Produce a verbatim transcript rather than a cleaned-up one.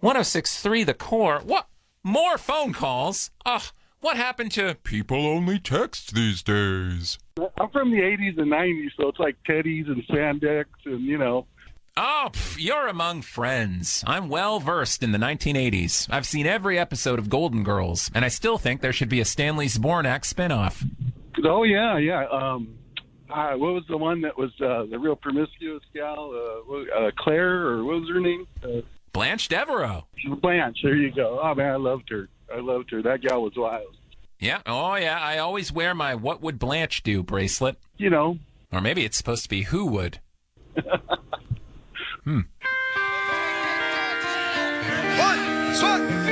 one oh six point three The Core. What? More phone calls? Ugh, what happened to people only text these days? I'm from the eighties and nineties, so it's like Teddy's and Spandex and, you know. Oh, pff, you're among friends. I'm well versed in the nineteen eighties. I've seen every episode of Golden Girls, and I still think there should be a Stanley Zbornak spinoff. Oh, yeah, yeah. Um, uh, what was the one that was uh, the real promiscuous gal? Uh, what- uh, Claire, or what was her name? Uh, Blanche Devereaux. Blanche, there you go. Oh, man, I loved her. I loved her. That gal was wild. Yeah, oh yeah, I always wear my What Would Blanche Do bracelet. You know. Or maybe it's supposed to be Who Would. hmm. One, swat.